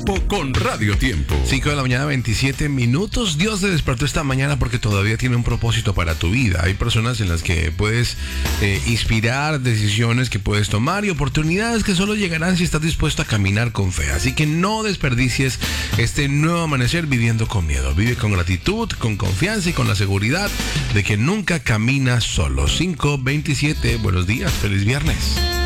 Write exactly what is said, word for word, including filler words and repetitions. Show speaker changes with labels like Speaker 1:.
Speaker 1: Con Radio Tiempo.
Speaker 2: cinco de la mañana, veintisiete minutos. Dios te despertó esta mañana porque todavía tiene un propósito para tu vida. Hay personas en las que puedes eh, inspirar, decisiones que puedes tomar y oportunidades que solo llegarán si estás dispuesto a caminar con fe. Así que no desperdicies este nuevo amanecer viviendo con miedo. Vive con gratitud, con confianza y con la seguridad de que nunca caminas solo. cinco veintisiete. Buenos días, feliz viernes.